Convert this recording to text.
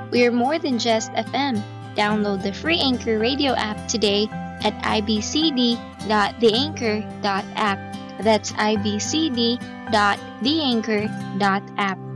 We're more than just FM. Download the free Anchor radio app today at ibcd.theanchor.app. That's ibcd.theanchor.app.